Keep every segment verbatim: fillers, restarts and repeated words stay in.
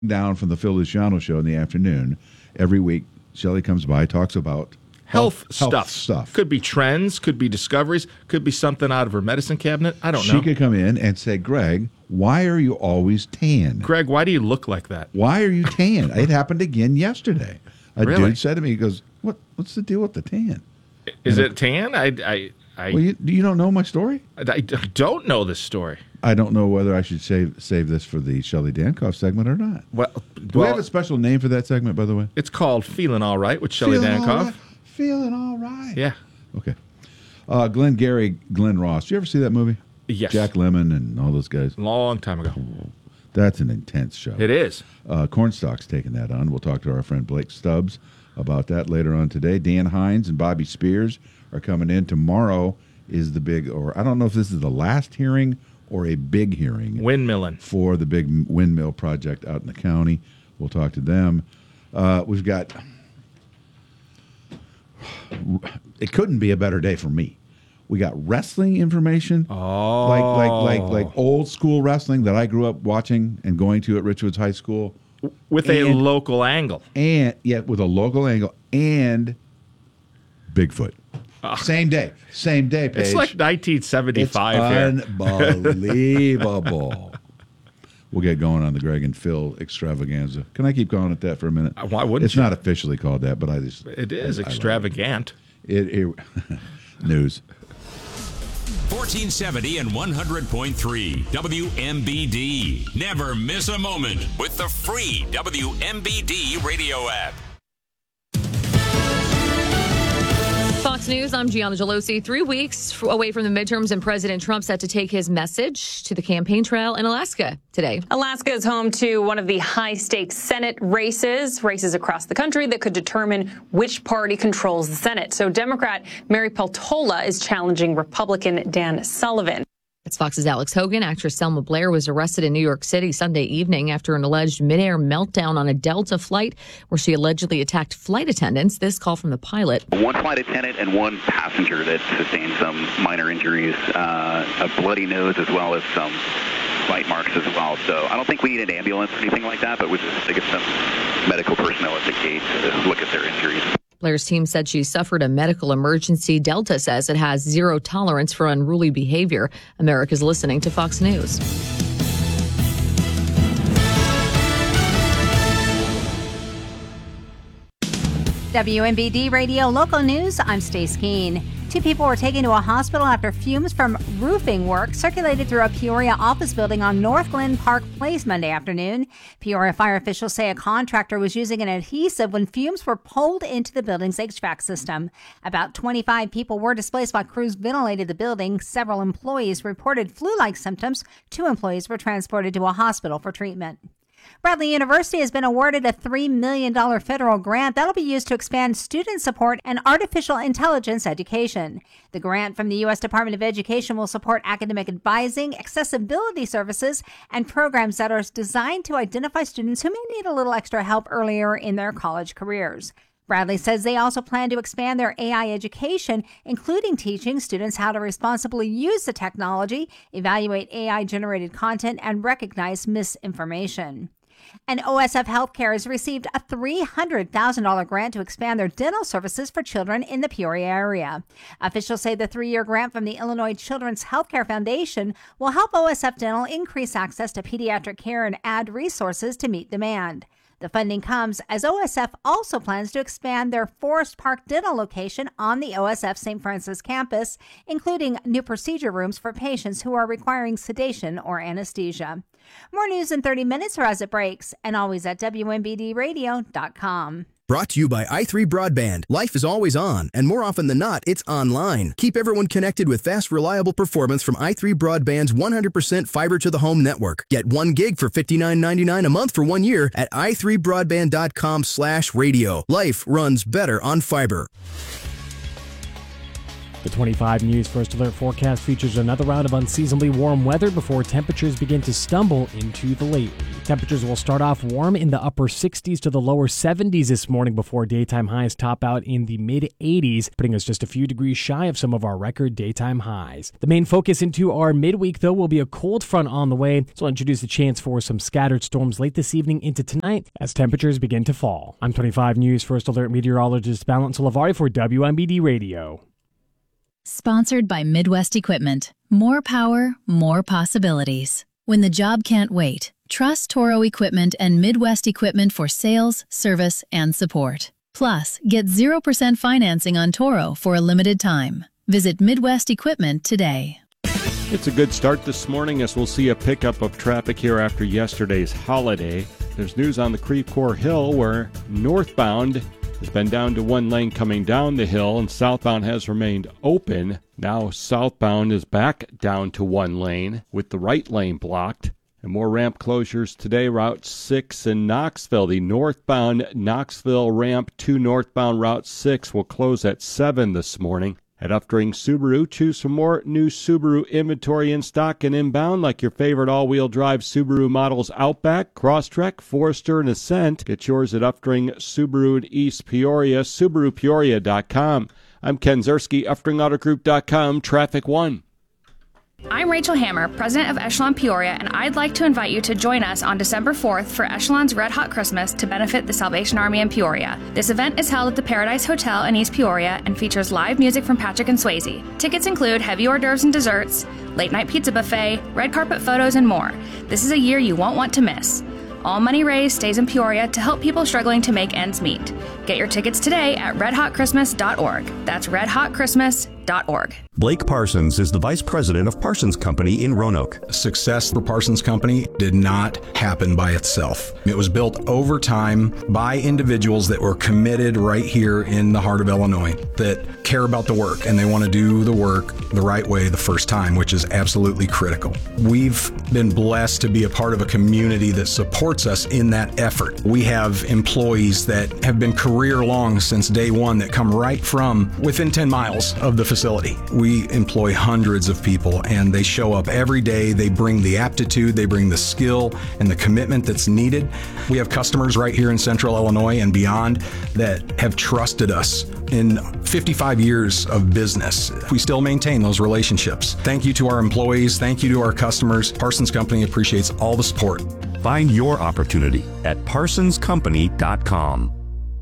down from the Phil Luciano show in the afternoon. Every week, Shelley comes by, talks about health, health stuff. Health stuff. Could be trends, could be discoveries, could be something out of her medicine cabinet. I don't she know. She could come in and say, Greg, why are you always tan? Greg, why do you look like that? Why are you tan? It happened again yesterday. A Really? dude said to me, he goes, what? What's the deal with the tan? Is and it tan? I, I, I, well, you, you don't know my story? I, I don't know this story. I don't know whether I should save save this for the Shelley Dankoff segment or not. Well, Do well, we have a special name for that segment, by the way? It's called Feeling All Right with Shelley Feeling Dankoff. all right. Feeling all right. Yeah. Okay. Uh, Glenn Gary, Glenn Ross. Did you ever see that movie? Yes. Jack Lemmon and all those guys. Long time ago. That's an intense show. It is. Uh, Cornstalk's taking that on. We'll talk to our friend Blake Stubbs about that later on today. Dan Hines and Bobby Spears are coming in. Tomorrow is the big, or I don't know if this is the last hearing or a big hearing. Windmilling. For the big windmill project out in the county. We'll talk to them. Uh, we've got, it couldn't be a better day for me. We got wrestling information. Oh. Like, like, like, like old school wrestling that I grew up watching and going to at Richwoods High School. With and, a local angle. And, yeah, with a local angle and Bigfoot. Uh, same day. Same day, Paige. It's like nineteen seventy-five it's here. Unbelievable. We'll get going on the Greg and Phil extravaganza. Can I keep calling it that for a minute? Uh, why wouldn't It's you? not officially called that, but I just... It is I, extravagant. I it, it News. fourteen seventy and one hundred point three W M B D. Never miss a moment with the free W M B D radio app. Fox News, I'm Gianna Gelosi. Three weeks away from the midterms, and President Trump set to take his message to the campaign trail in Alaska today. Alaska is home to one of the high-stakes Senate races, races across the country that could determine which party controls the Senate. So Democrat Mary Peltola is challenging Republican Dan Sullivan. It's Fox's Alex Hogan. Actress Selma Blair was arrested in New York City Sunday evening after an alleged midair meltdown on a Delta flight where she allegedly attacked flight attendants. This call from the pilot. One flight attendant and one passenger that sustained some minor injuries, uh, a bloody nose as well as some bite marks as well. So I don't think we need an ambulance or anything like that, but we just to get some medical personnel at the gate to look at their injuries. Blair's team said she suffered a medical emergency. Delta says it has zero tolerance for unruly behavior. America's listening to Fox News. W M B D Radio Local News, I'm Stace Keene. Two people were taken to a hospital after fumes from roofing work circulated through a Peoria office building on North Glen Park Place Monday afternoon. Peoria fire officials say a contractor was using an adhesive when fumes were pulled into the building's H V A C system. About twenty-five people were displaced while crews ventilated the building. Several employees reported flu-like symptoms. Two employees were transported to a hospital for treatment. Bradley University has been awarded a three million dollars federal grant that'll be used to expand student support and artificial intelligence education. The grant from the U S Department of Education will support academic advising, accessibility services, and programs that are designed to identify students who may need a little extra help earlier in their college careers. Bradley says they also plan to expand their A I education, including teaching students how to responsibly use the technology, evaluate A I-generated content, and recognize misinformation. And O S F Healthcare has received a three hundred thousand dollars grant to expand their dental services for children in the Peoria area. Officials say the three-year grant from the Illinois Children's Healthcare Foundation will help O S F Dental increase access to pediatric care and add resources to meet demand. The funding comes as O S F also plans to expand their Forest Park Dental location on the O S F Saint Francis campus, including new procedure rooms for patients who are requiring sedation or anesthesia. More news in thirty minutes or as it breaks, and always at W M B D radio dot com. Brought to you by i three Broadband. Life is always on, and more often than not, it's online. Keep everyone connected with fast, reliable performance from i three Broadband's one hundred percent fiber-to-the-home network. Get one gig for fifty-nine ninety-nine a month for one year at i three broadband dot com slash radio. Life runs better on fiber. The twenty-five News First Alert forecast features another round of unseasonably warm weather before temperatures begin to stumble into the late week. Temperatures will start off warm in the upper sixties to the lower seventies this morning before daytime highs top out in the mid eighties, putting us just a few degrees shy of some of our record daytime highs. The main focus into our midweek, though, will be a cold front on the way, so I'll introduce the chance for some scattered storms late this evening into tonight as temperatures begin to fall. I'm twenty-five News First Alert meteorologist Balance Olavari for W M B D Radio. Sponsored by Midwest Equipment. More power, more possibilities. When the job can't wait, trust Toro Equipment and Midwest Equipment for sales, service, and support. Plus, get zero percent financing on Toro for a limited time. Visit Midwest Equipment today. It's a good start this morning as we'll see a pickup of traffic here after yesterday's holiday. There's news on the Creve Coeur Hill where northbound has been down to one lane coming down the hill, and southbound has remained open. Now southbound is back down to one lane with the right lane blocked. And more ramp closures today, Route six in Knoxville. The northbound Knoxville ramp to northbound Route six will close at seven this morning. At Updring Subaru, choose from more new Subaru inventory in stock and inbound, like your favorite all-wheel drive Subaru models Outback, Crosstrek, Forester, and Ascent. Get yours at Updring Subaru in East Peoria, Subaru Peoria dot com. I'm Ken Zerski, Updring Auto Group dot com, Traffic One. I'm Rachel Hammer, president of Echelon Peoria, and I'd like to invite you to join us on December fourth for Echelon's Red Hot Christmas to benefit the Salvation Army in Peoria. This event is held at the Paradise Hotel in East Peoria and features live music from Patrick and Swayze. Tickets include heavy hors d'oeuvres and desserts, late-night pizza buffet, red carpet photos, and more. This is a year you won't want to miss. All money raised stays in Peoria to help people struggling to make ends meet. Get your tickets today at red hot christmas dot org. That's red hot christmas dot org. Blake Parsons is the vice president of Parsons Company in Roanoke. Success for Parsons Company did not happen by itself. It was built over time by individuals that were committed right here in the heart of Illinois, that care about the work and they want to do the work the right way the first time, which is absolutely critical. We've been blessed to be a part of a community that supports us in that effort. We have employees that have been career long since day one that come right from within ten miles of the facility. We employ hundreds of people and they show up every day. They bring the aptitude, they bring the skill and the commitment that's needed. We have customers right here in Central Illinois and beyond that have trusted us in fifty-five years of business. We still maintain those relationships. Thank you to our employees. Thank you to our customers. Parsons Company appreciates all the support. Find your opportunity at parsons company dot com.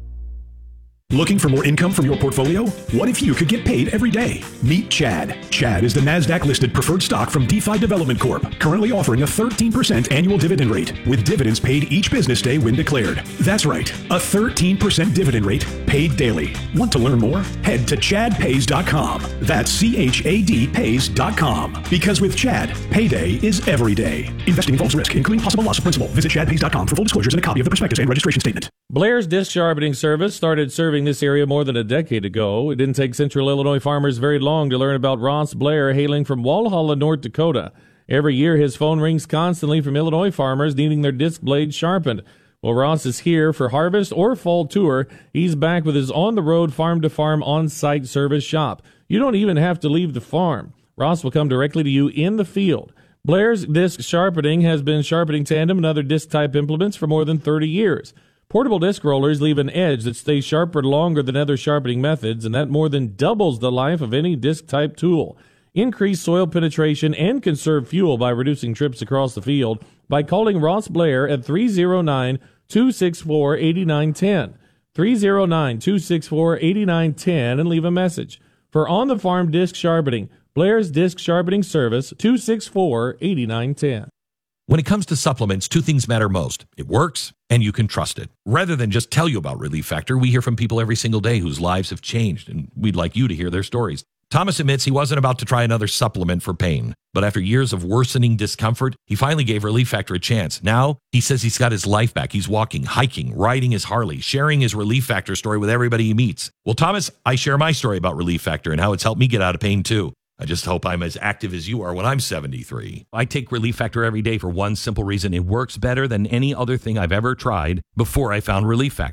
Looking for more income from your portfolio? What if you could get paid every day? Meet Chad. Chad is the NASDAQ-listed preferred stock from DeFi Development Corp, currently offering a thirteen percent annual dividend rate, with dividends paid each business day when declared. That's right, a thirteen percent dividend rate paid daily. Want to learn more? Head to chad pays dot com. That's C H A D pays dot com. Because with Chad, payday is every day. Investing involves risk, including possible loss of principal. Visit chad pays dot com for full disclosures and a copy of the prospectus and registration statement. Blair's Disc Sharpening Service started serving this area more than a decade ago. It didn't take Central Illinois farmers very long to learn about Ross Blair, hailing from Walhalla, North Dakota. Every year, his phone rings constantly from Illinois farmers needing their disc blades sharpened. Well, Ross is here for harvest or fall tour. He's back with his on-the-road, farm-to-farm, on-site service shop. You don't even have to leave the farm. Ross will come directly to you in the field. Blair's Disc Sharpening has been sharpening tandem and other disc-type implements for more than thirty years. Portable disc rollers leave an edge that stays sharper longer than other sharpening methods, and that more than doubles the life of any disc-type tool. Increase soil penetration and conserve fuel by reducing trips across the field by calling Ross Blair at three oh nine, two six four, eight nine one zero, three oh nine, two six four, eight nine one zero, and leave a message. For on-the-farm disc sharpening, Blair's Disc Sharpening Service, two six four, eight nine one zero. When it comes to supplements, two things matter most. It works, and you can trust it. Rather than just tell you about Relief Factor, we hear from people every single day whose lives have changed, and we'd like you to hear their stories. Thomas admits he wasn't about to try another supplement for pain, but after years of worsening discomfort, he finally gave Relief Factor a chance. Now, he says he's got his life back. He's walking, hiking, riding his Harley, sharing his Relief Factor story with everybody he meets. Well, Thomas, I share my story about Relief Factor and how it's helped me get out of pain, too. I just hope I'm as active as you are when I'm seventy-three. I take Relief Factor every day for one simple reason. It works better than any other thing I've ever tried before I found Relief Factor.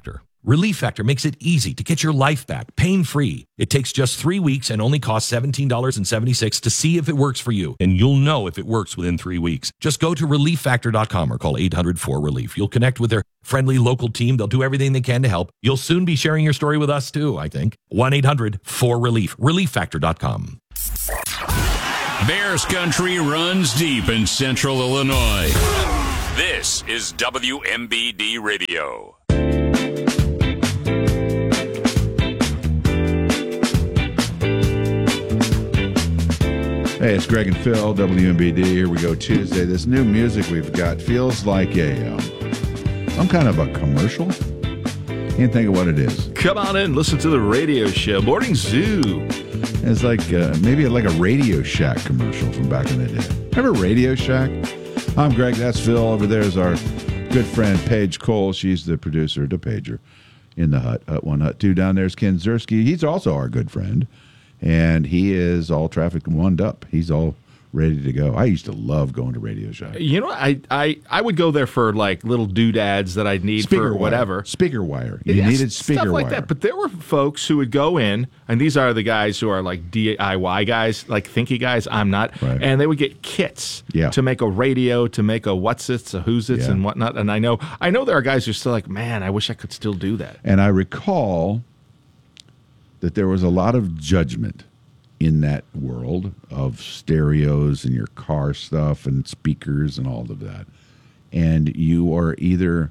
Relief Factor makes it easy to get your life back, pain-free. It takes just three weeks and only costs seventeen dollars and seventy-six cents to see if it works for you, and you'll know if it works within three weeks. Just go to relief factor dot com or call eight hundred four relief. You'll connect with their friendly local team. They'll do everything they can to help. You'll soon be sharing your story with us, too, I think. one eight hundred four relief. relief factor dot com. Bears country runs deep in central Illinois. This is W M B D Radio. Hey, it's Greg and Phil, W M B D. Here we go, Tuesday. This new music we've got feels like a um, some kind of a commercial. Can't think of what it is. Come on in, listen to the radio show, Morning Zoo. It's like uh, maybe like a Radio Shack commercial from back in the day. Remember Radio Shack? I'm Greg. That's Phil. Over there is our good friend Paige Cole. She's the producer, the pager, in the hut. Hut one, hut two. Down there's Ken Zerski. He's also our good friend. And he is all traffic wound up. He's all ready to go. I used to love going to Radio Shack. You know, I I, I would go there for like little doodads that I'd need Speaker for wire. whatever. Speaker wire. You Yes, needed speaker stuff like wire. that. But there were folks who would go in, and these are the guys who are like D I Y guys, like thinky guys. I'm not. Right. And they would get kits Yeah. to make a radio, to make a what's its, a who's its, Yeah. and whatnot. And I know I know there are guys who are still like, man, I wish I could still do that. And I recall that there was a lot of judgment in that world of stereos and your car stuff and speakers and all of that. And you are either,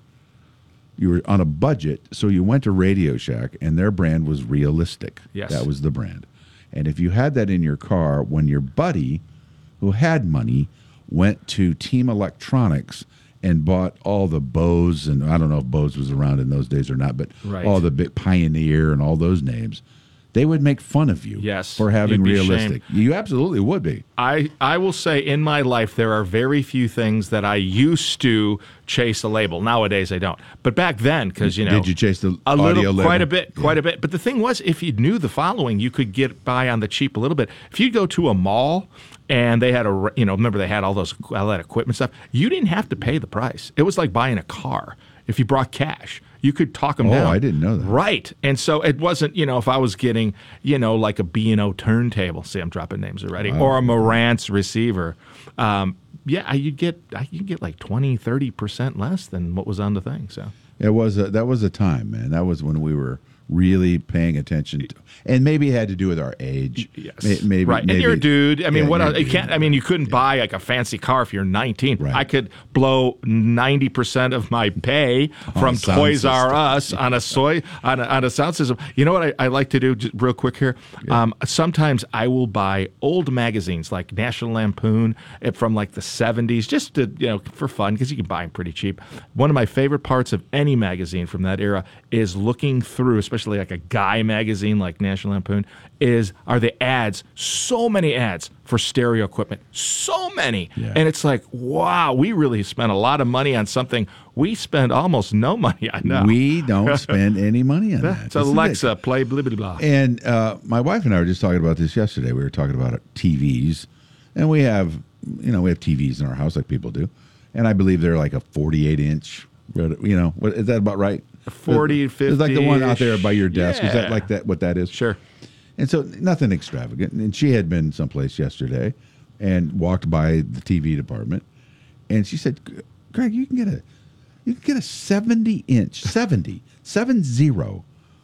you were on a budget, so you went to Radio Shack, and their brand was Realistic. Yes. That was the brand. And if you had that in your car, when your buddy who had money went to Team Electronics and bought all the Bose, and I don't know if Bose was around in those days or not, but Right. all the big Pioneer and all those names, they would make fun of you Yes, for having you'd be Realistic. You absolutely would be. I, I will say in my life there are very few things that I used to chase a label. Nowadays I don't. But back then, because you know, Did you chase the a audio little, label? quite a bit, quite a bit. But the thing was, if you knew the following, you could get by on the cheap a little bit. If you go to a mall and they had a, you know, remember they had all those all that equipment stuff. You didn't have to pay the price. It was like buying a car. If you brought cash, you could talk them Oh, down. I didn't know that. Right. And so it wasn't, you know, if I was getting, you know, like a B and O turntable, see, I'm dropping names already, Wow. or a Marantz receiver, um, yeah, you'd get, you'd get like twenty, thirty percent less than what was on the thing. So It was a, that was a time, man. That was when we were really paying attention to, and maybe it had to do with our age. Yes. May- maybe, right. maybe, and you're a dude. I mean, yeah, what you're else? a You dude. can't, I mean, you couldn't buy like a fancy car if you're nineteen. Right. I could blow ninety percent of my pay On from a sound Toys R system. Us on a soy, on a, on a sound system. You know what I, I like to do just real quick here? Um, sometimes I will buy old magazines like National Lampoon eh, from like the seventies, just to, you know, for fun, because you can buy them pretty cheap. One of my favorite parts of any magazine from that era is looking through, especially like a guy magazine like National Lampoon, is are the ads, so many ads for stereo equipment, so many. Yeah. And it's like, wow, we really spent a lot of money on something we spend almost no money on now. We don't spend any money on that. So Isn't Alexa, it? play blah, blah, blah. And uh, my wife and I were just talking about this yesterday. We were talking about T Vs, and we have, you know, we have T Vs in our house like people do, and I believe they're like a forty-eight inch. You know, what, is that about right? forty, fifty. It's like the one out there by your desk. Is that Yeah. like that? What that is? Sure. And so nothing extravagant. And she had been someplace yesterday and walked by the T V department, and she said, "Greg, you can get a, you can get a seventy inch, seventy, seven zero,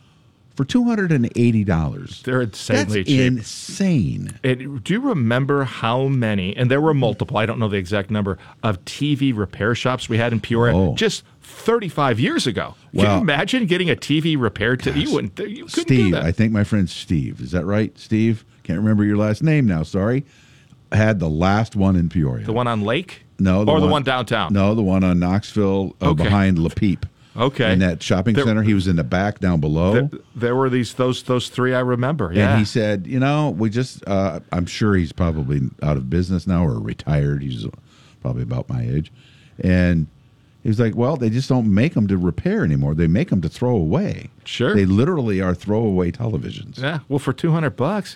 for two hundred and eighty dollars. They're insanely That's cheap. insane. And do you remember how many, and there were multiple, I don't know the exact number, of T V repair shops we had in Peoria Oh. just thirty-five years ago? Can Well- you imagine getting a T V repaired? To, you wouldn't, you couldn't do Steve, that. I think my friend Steve, is that right? Steve, can't remember your last name now. Sorry, had the last one in Peoria. The one on Lake? No, Or the one downtown? No, the one on Knoxville uh, Okay. behind La Peep. Okay. In that shopping There- center, he was in the back down below. There, there were these those those three I remember. Yeah. And he said, you know, we just, uh, I'm sure he's probably out of business now or retired. He's probably about my age. And he was like, well, they just don't make them to repair anymore. They make them to throw away. Sure. They literally are throwaway televisions. Yeah. Well, for two hundred bucks.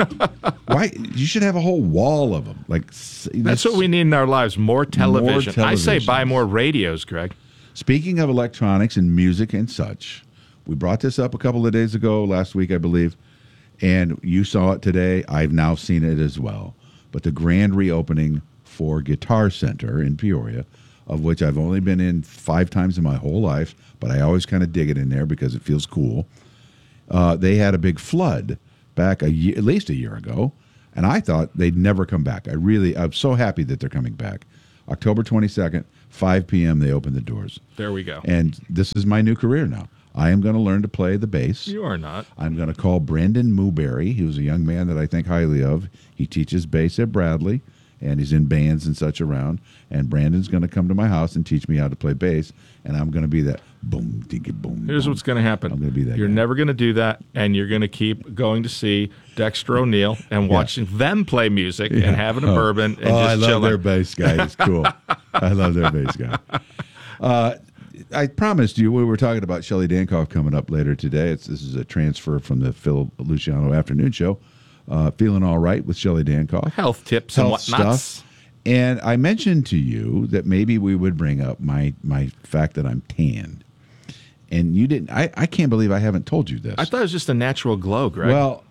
Why? You should have a whole wall of them. Like s- That's what we need in our lives. More television. I say televisions. buy more radios, Greg. Speaking of electronics and music and such, We brought this up a couple of days ago, last week, I believe, and you saw it today. I've now seen it as well. But the grand reopening for Guitar Center in Peoria, of which I've only been in five times in my whole life, but I always kind of dig it in there because it feels cool. Uh, they had a big flood back a year, at least a year ago, and I thought they'd never come back. I really, I'm so happy that they're coming back. October twenty-second, five p.m., they open the doors. There we go. And this is my new career now. I am going to learn to play the bass. You are not. I'm going to call Brandon Mooberry. He was a young man that I think highly of. He teaches bass at Bradley, and he's in bands and such around. And Brandon's going to come to my house and teach me how to play bass, and I'm going to be that boom, diggy, boom. Here's boom. what's going to happen. I'm going to be that You're guy. never going to do that, and you're going to keep going to see Dexter O'Neill and watching them play music Yeah. and having a Oh. bourbon and oh, just I love chilling. their bass guy. He's cool. I love their bass guy. Uh, I promised you we were talking about Shelley Dankoff coming up later today. It's, this is a transfer from the Phil Luciano afternoon show. Uh, Feeling All Right with Shelley Dankoff. Health tips Health and whatnots. stuff. And I mentioned to you that maybe we would bring up my my fact that I'm tanned. And you didn't. I, I can't believe I haven't told you this. I thought it was just a natural glow, Greg. Well,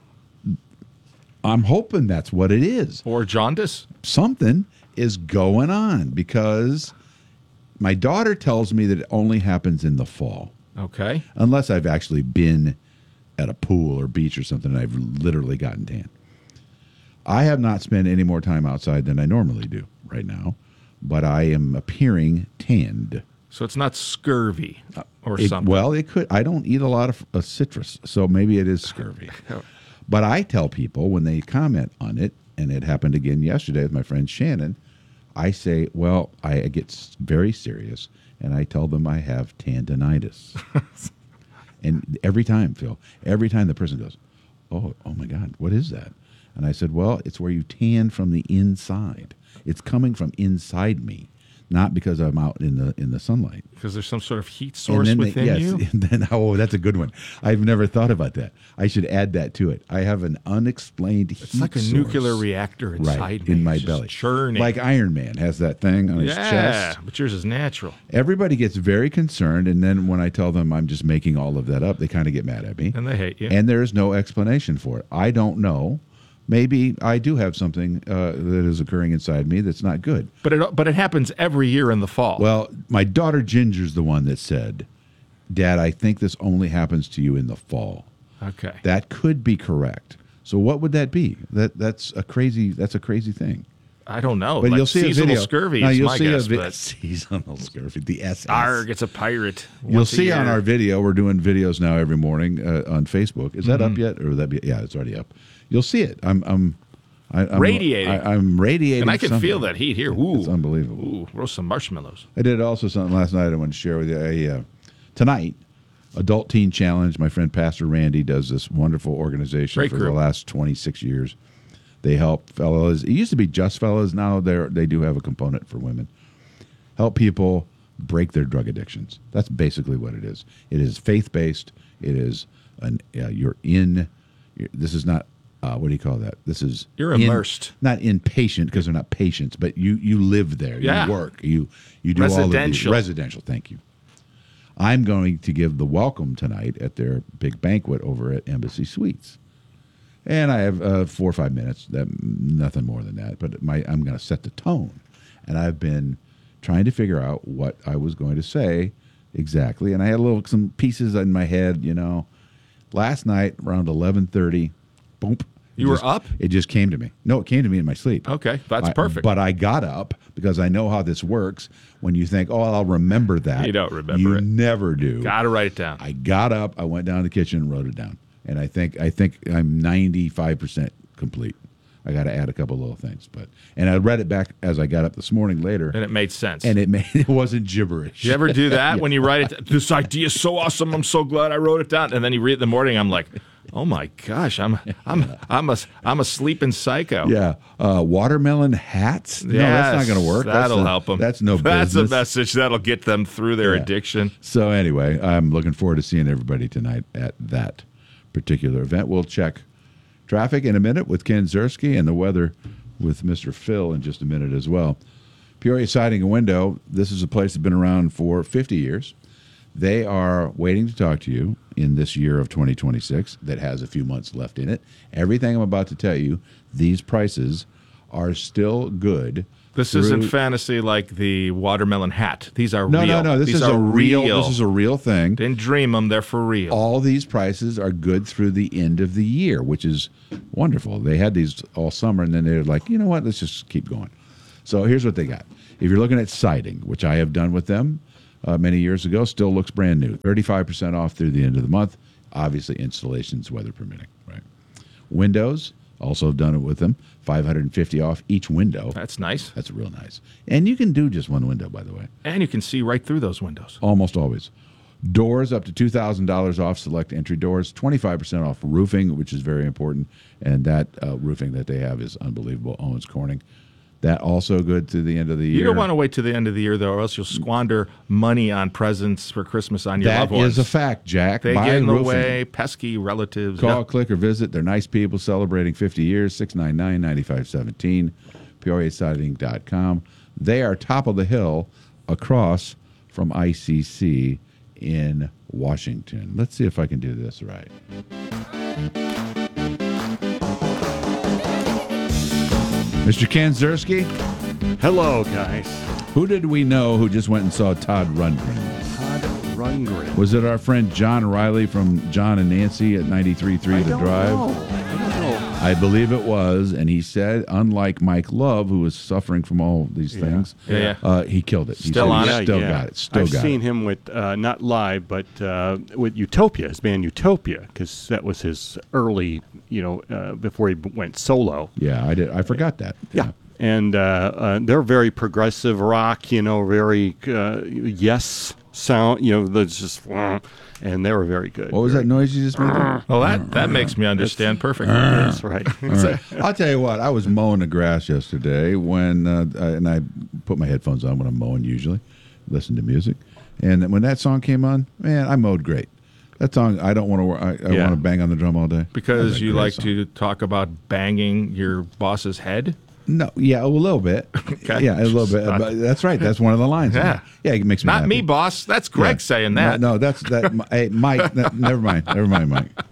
I'm hoping that's what it is. Or jaundice. Something is going on because my daughter tells me that it only happens in the fall. Okay. Unless I've actually been at a pool or beach or something and I've literally gotten tan. I have not spent any more time outside than I normally do right now, but I am appearing tanned. So it's not scurvy or It- something. Well, it could. I don't eat a lot of uh, citrus, so maybe it is scurvy. But I tell people when they comment on it, and it happened again yesterday with my friend Shannon, I say, well, I get s- very serious, and I tell them I have tendinitis. And every time, Phil, every time the person goes, oh, oh my God, what is that? And I said, well, it's where you tan from the inside. It's coming from inside me, not because I'm out in the in the sunlight. Because there's some sort of heat source And then within they, yes, you. and then, oh, that's a good one. I've never thought about that. I should add that to it. I have an unexplained heat It's like a source nuclear reactor inside right, me. in my It's just belly. churning. Like Iron Man has that thing on his yeah, chest. but yours is natural. Everybody gets very concerned, and then when I tell them I'm just making all of that up, they kind of get mad at me. And they hate you. And there is no explanation for it. I don't know. Maybe I do have something uh, that is occurring inside me that's not good. But it but it happens every year in the fall. Well, my daughter Ginger's the one that said, Dad, I think this only happens to you in the fall. Okay. That could be correct. So what would that be? That that's a crazy that's a crazy thing. I don't know. But like you'll see a seasonal video. scurvy Now, is you'll my see guess. a vi- but seasonal scurvy. The S S. Arg, it's a pirate. You'll once a see on year. our video. We're doing videos now every morning uh, on Facebook. Is that up Mhm. yet, or would that be? Yeah, it's already up. You'll see it. I'm I'm I, I'm Radiating. I, I'm radiating, And I can something. feel that heat here. Ooh. It's unbelievable. Ooh, roast some marshmallows. I did also something last night I want to share with you. I, uh, tonight, Adult Teen Challenge. My friend Pastor Randy does this wonderful organization Great for group. the last twenty-six years. They help fellows. It used to be just fellows. Now they they do have a component for women. Help people break their drug addictions. That's basically what it is. It is faith based. It is an uh, you're in. You're, this is not. Uh, what do you call that? This is You're in- immersed. not inpatient because they're not patients, but you you live there. You Yeah. work. You you do all of Residential. the residential. Thank you. I'm going to give the welcome tonight at their big banquet over at Embassy Suites. And I have uh, four or five minutes, that, nothing more than that. But my, I'm going to set the tone. And I've been trying to figure out what I was going to say exactly. And I had a little some pieces in my head, you know. Last night around eleven thirty, boom. You were up? It just came to me. No, it came to me in my sleep. Okay, that's I- perfect. But I got up because I know how this works. When you think, oh, I'll remember that. You don't remember you it. never do. Got to write it down. I got up, I went down to the kitchen and wrote it down. And I think I think I'm ninety-five percent complete. I got to add a couple little things, but and I read it back as I got up this morning later, And it made sense. and it made it wasn't gibberish. You ever do that Yeah. when you write it? This idea is so awesome. I'm so glad I wrote it down. And then you read it in the morning. I'm like, oh my gosh, I'm I'm I'm a I'm a sleeping psycho. Yeah, uh, watermelon hats. No, that's not Yes, going to work. That'll that's not, help them. That's no That's business. a message that'll get them through their Yeah. addiction. So anyway, I'm looking forward to seeing everybody tonight at that particular event. We'll check traffic in a minute with Ken Zerski and the weather with Mister Phil in just a minute as well. Peoria Siding and Window, this is a place that's been around for fifty years. They are waiting to talk to you in this year of twenty twenty-six that has a few months left in it. Everything I'm about to tell you, these prices are still good. This through- isn't fantasy like the watermelon hat. These are No, real. no, no. This These is are a real. This is a real thing. Didn't dream them. They're for real. All these prices are good through the end of the year, which is wonderful. They had these all summer, and then they're like, you know what? Let's just keep going. So here's what they got. If you're looking at siding, which I have done with them uh, many years ago, still looks brand new. thirty-five percent off through the end of the month. Obviously, installations, weather permitting. Right. Windows, also have done it with them. five hundred fifty off each window. That's nice. That's real nice. And you can do just one window, by the way. And you can see right through those windows. Almost always. Doors up to two thousand dollars off select entry doors. twenty-five percent off roofing, which is very important. And that uh, roofing that they have is unbelievable. Owens Corning. That also good through the end of the year. You don't want to wait to the end of the year, though, or else you'll squander money on presents for Christmas on your That loved ones. is a fact, Jack. They Buy get in the roofing. way, pesky relatives. Call, Yeah. click, or visit. They're nice people celebrating fifty years. six nine nine, nine five one seven. Peoria Siding dot com. They are top of the hill across from I C C in Washington. Let's see if I can do this right. Mister Ken Zerski. Hello, guys. Who did we know who just went and saw Todd Rundgren? Todd Rundgren. Was it our friend John Riley from John and Nancy at ninety-three point three I The don't Drive? know. I don't know. I believe it was, and he said, unlike Mike Love, who was suffering from all these Yeah. things, Yeah, yeah. Uh, he killed it. He Still said on he it? Still Yeah, got yeah. it. Still I've got seen it. him with, uh, not live, but uh, with Utopia, his band Utopia, because that was his early, you know, uh, before he went solo. Yeah, I did. I forgot that. Yeah. And uh, uh, they're very progressive rock, you know, very uh, yes sound, you know, that's just, and they were very good. What was that noise you just made? there? Well, that, that makes me understand perfectly. That's right. All right. I'll tell you what. I was mowing the grass yesterday when, uh, I- and I put my headphones on when I'm mowing usually, listen to music, and when that song came on, man, I mowed great. That song, I don't want to. I, I Yeah. want to bang on the drum all day. Because That's a you great like song. to talk about banging your boss's head? No, yeah, a little bit. Okay. Yeah, a little bit. Not- But that's right. That's one of the lines. Yeah. yeah, it makes me Not happy. me, boss. That's Greg Yeah. saying that. No, no, that's that. Hey, Mike. n- never mind. Never mind, Mike.